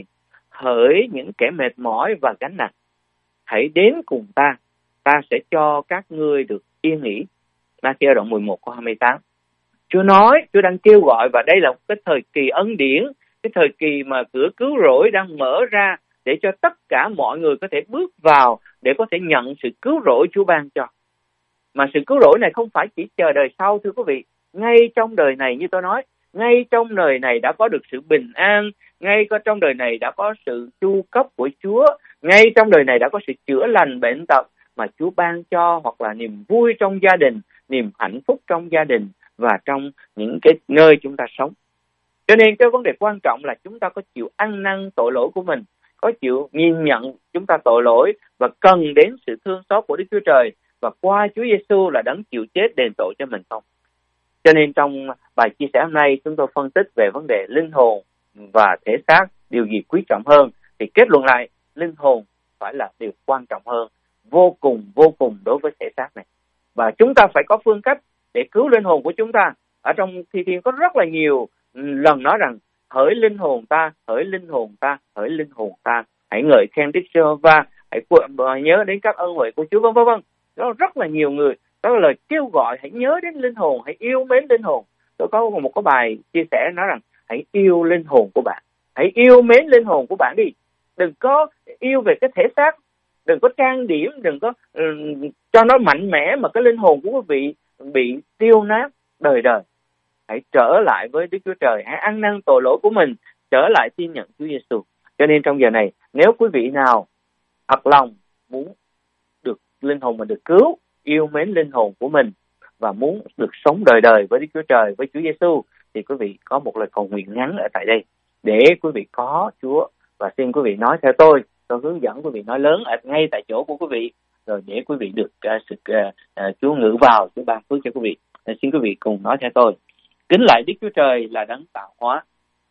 A: hỡi những kẻ mệt mỏi và gánh nặng, hãy đến cùng ta, ta sẽ cho các ngươi được yên nghỉ. Ma-thi-ơ đoạn mười một câu hai mươi tám. Chúa nói, Chúa đang kêu gọi, và đây là một cái thời kỳ ân điển, cái thời kỳ mà cửa cứu rỗi đang mở ra để cho tất cả mọi người có thể bước vào để có thể nhận sự cứu rỗi Chúa ban cho. Mà sự cứu rỗi này không phải chỉ chờ đời sau, thưa quý vị. Ngay trong đời này, như tôi nói, ngay trong đời này đã có được sự bình an, ngay trong đời này đã có sự chu cấp của Chúa, ngay trong đời này đã có sự chữa lành bệnh tật mà Chúa ban cho, hoặc là niềm vui trong gia đình, niềm hạnh phúc trong gia đình và trong những cái nơi chúng ta sống. Cho nên cái vấn đề quan trọng là chúng ta có chịu ăn năn tội lỗi của mình, có chịu nhìn nhận chúng ta tội lỗi và cần đến sự thương xót của Đức Chúa Trời, và qua Chúa Giêsu là đấng chịu chết đền tội cho mình không? Cho nên trong bài chia sẻ hôm nay chúng tôi phân tích về vấn đề linh hồn và thể xác, điều gì quý trọng hơn, thì kết luận lại linh hồn phải là điều quan trọng hơn, vô cùng vô cùng đối với thể xác này. Và chúng ta phải có phương cách để cứu linh hồn của chúng ta. Ở trong Thi Thiên có rất là nhiều lần nói rằng hỡi linh hồn ta, hỡi linh hồn ta, hỡi linh hồn ta, hãy ngợi khen Đức Giê-hô-va, hãy nhớ đến các ân huệ của Chúa, vân vân vân. Đó rất là nhiều người, đó là lời kêu gọi hãy nhớ đến linh hồn, hãy yêu mến linh hồn. Tôi có một cái bài chia sẻ nói rằng hãy yêu linh hồn của bạn, hãy yêu mến linh hồn của bạn đi. Đừng có yêu về cái thể xác, đừng có trang điểm, đừng có um, cho nó mạnh mẽ mà cái linh hồn của quý vị bị tiêu nát đời đời. Hãy trở lại với Đức Chúa Trời, hãy ăn năn tội lỗi của mình, trở lại tin nhận Chúa Giêsu. Cho nên trong giờ này, nếu quý vị nào thật lòng muốn được linh hồn mình được cứu, yêu mến linh hồn của mình và muốn được sống đời đời với Đức Chúa Trời, với Chúa Giêsu, thì quý vị có một lời cầu nguyện ngắn ở tại đây để quý vị có Chúa, và xin quý vị nói theo tôi, tôi hướng dẫn quý vị nói lớn ở ngay tại chỗ của quý vị, rồi để quý vị được uh, sự uh, uh, Chúa ngự vào, Chúa ban phước cho quý vị. Uh, xin quý vị cùng nói theo tôi: kính lạy Đức Chúa Trời là đấng tạo hóa.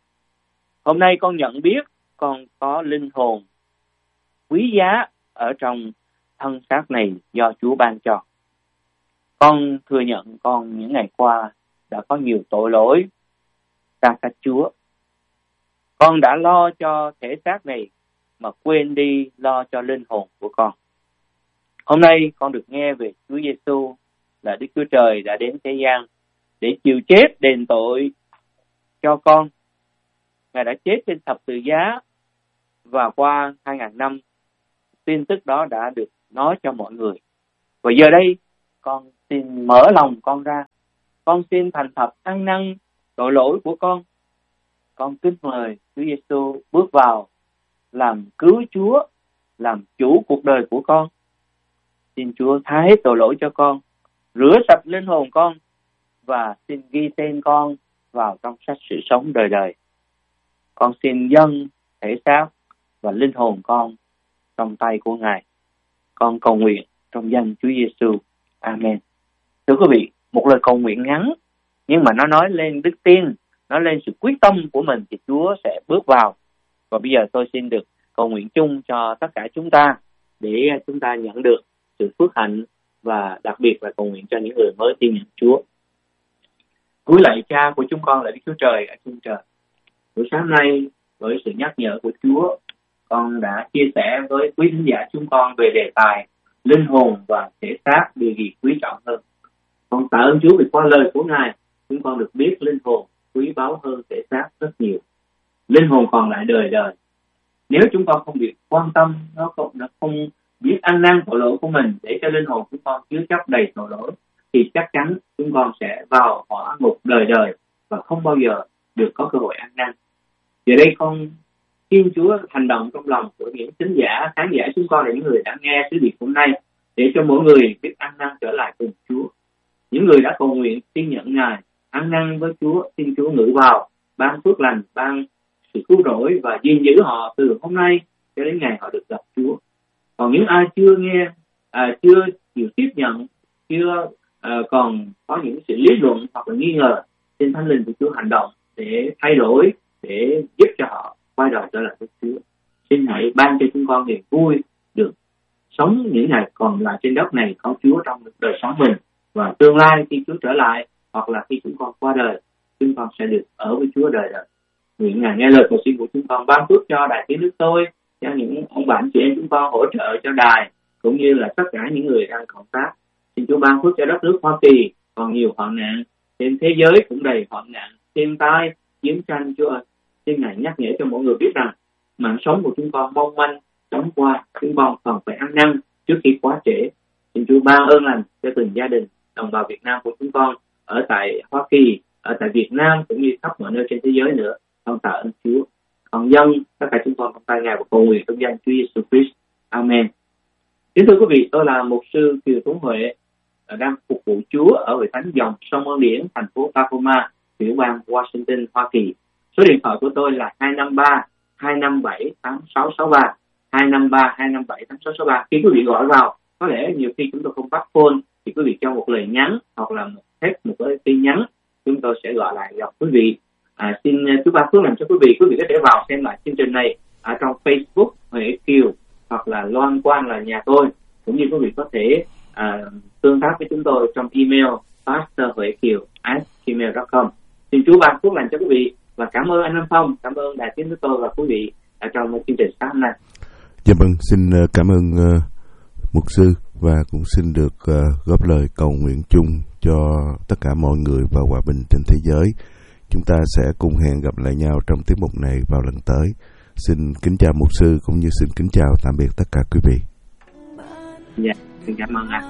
A: Hôm nay con nhận biết con có linh hồn quý giá ở trong thân xác này do Chúa ban cho. Con thừa nhận con những ngày qua đã có nhiều tội lỗi xa cách Chúa. Con đã lo cho thể xác này mà quên đi lo cho linh hồn của con. Hôm nay con được nghe về Chúa Giêsu là Đức Chúa Trời đã đến thế gian để chịu chết đền tội cho con. Ngài đã chết trên thập tự giá, và qua hai ngàn năm tin tức đó đã được nói cho mọi người. Và giờ đây con xin mở lòng con ra, con xin thành thật ăn năn tội lỗi của con. Con kính mời Chúa Giêsu bước vào làm cứu Chúa, làm chủ cuộc đời của con. Xin Chúa tha hết tội lỗi cho con, rửa sạch linh hồn con, và xin ghi tên con vào trong sách sự sống đời đời. Con xin dâng thể xác và linh hồn con trong tay của Ngài. Con cầu nguyện trong danh Chúa Giêsu. Amen. Thưa quý vị, một lời cầu nguyện ngắn, nhưng mà nó nói lên đức tin, nó lên sự quyết tâm của mình, thì Chúa sẽ bước vào. Và bây giờ tôi xin được cầu nguyện chung cho tất cả chúng ta, để chúng ta nhận được sự phước hạnh, và đặc biệt là cầu nguyện cho những người mới tin nhận Chúa. Cúi lạy Cha của chúng con là Đức Chúa Trời ở trên trời. Buổi sáng nay, với sự nhắc nhở của Chúa, con đã chia sẻ với quý thính giả chúng con về đề tài linh hồn và thể xác điều gì quý trọng hơn. Con tạ ơn Chúa vì qua lời của Ngài, chúng con được biết linh hồn quý báu hơn thể xác rất nhiều. Linh hồn còn lại đời đời. Nếu chúng con không biết quan tâm, nó không, nó không biết ăn năn tội lỗi của mình, để cho linh hồn chúng con chứa chấp đầy tội lỗi, thì chắc chắn chúng con sẽ vào hỏa ngục đời đời và không bao giờ được có cơ hội ăn năn. Giờ đây con xin Chúa hành động trong lòng của những thính giả, khán giả chúng con là những người đã nghe sứ điệp hôm nay, để cho mỗi người biết ăn năn trở lại cùng Chúa. Những người đã cầu nguyện tin nhận Ngài, ăn năn với Chúa, xin Chúa ngự vào, ban phước lành, ban sự cứu rỗi và gìn giữ họ từ hôm nay cho đến ngày họ được gặp Chúa. Còn những ai chưa nghe, à, chưa chịu tiếp nhận, chưa à, còn có những sự lý luận hoặc là nghi ngờ, xin Thánh Linh của Chúa hành động để thay đổi, để giúp cho họ quay đầu trở lại với Chúa. Xin hãy ban cho chúng con niềm vui được sống những ngày còn lại trên đất này có Chúa trong đời sống mình, và tương lai khi Chúa trở lại, hoặc là khi chúng con qua đời, chúng con sẽ được ở với Chúa đời đời. Nguyện Ngài nghe lời cầu xin của chúng con, ban phước cho Đài Tiếng Nước Tôi, cho những ông bạn chị em chúng con hỗ trợ cho đài, cũng như là tất cả những người đang cộng tác. Xin Chúa ban phước cho đất nước Hoa Kỳ còn nhiều hoạn nạn, trên thế giới cũng đầy hoạn nạn, thiên tai, chiến tranh. Chúa ơi, xin Ngài nhắc nhở cho mọi người biết rằng mạng sống của chúng con mong manh sống qua, chúng con còn phải ăn năn trước khi quá trễ. Xin Chúa ban ơn lành cho từng gia đình đồng bào Việt Nam của chúng con ở tại Hoa Kỳ, ở tại Việt Nam, cũng như khắp mọi nơi trên thế giới nữa. Con tạ ơn Chúa. Còn dân tất cả chúng con trong tay Ngài và cầu nguyện trong danh Chúa Giêsu Christ. Amen. Kính thưa quý vị, tôi là mục sư Kiều Tuấn Huệ, đang phục vụ Chúa ở hội thánh dòng sông Ân Điển, thành phố Tacoma, tiểu bang Washington, Hoa Kỳ. Số điện thoại của tôi là hai năm ba hai năm bảy tám sáu sáu ba, hai năm ba hai năm bảy tám sáu sáu ba. Khi quý vị gọi vào, có lẽ nhiều khi chúng tôi không bắt phone, thì quý vị cho một lời nhắn hoặc là một text, một cái tin nhắn, chúng tôi sẽ gọi lại gặp quý vị. À, xin Chúa ban phước làm cho quý vị, quý vị có thể vào xem lại chương trình này ở trong Facebook Huệ Kiều, hoặc là Loan Quang là nhà tôi, cũng như quý vị có thể à, tương tác với chúng tôi trong email pastorhuekiều at gmail dot com. Xin Chúa ban phước làm cho quý vị, và cảm ơn anh Nam Phong, cảm ơn Đài Tiếng Nước Tôi và quý vị ở trong một chương trình sáng hôm nay.
B: Dạ vâng, xin cảm ơn uh, mục sư, và cũng xin được uh, góp lời cầu nguyện chung cho tất cả mọi người và hòa bình trên thế giới. Chúng ta sẽ cùng hẹn gặp lại nhau trong tiết mục này vào lần tới. Xin kính chào mục sư, cũng như xin kính chào tạm biệt tất cả quý vị.
A: Dạ, xin cảm ơn anh.